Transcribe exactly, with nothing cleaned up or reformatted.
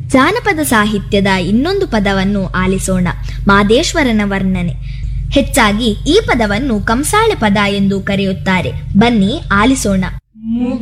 ಜಾನಪದ ಸಾಹಿತ್ಯದ ಇನ್ನೊಂದು ಪದವನ್ನು ಆಲಿಸೋಣ, ಮಾದೇಶ್ವರನ ವರ್ಣನೆ. ಹೆಚ್ಚಾಗಿ ಈ ಪದವನ್ನು ಕಂಸಾಳೆ ಪದ ಎಂದು ಕರೆಯುತ್ತಾರೆ. ಬನ್ನಿ ಆಲಿಸೋಣ.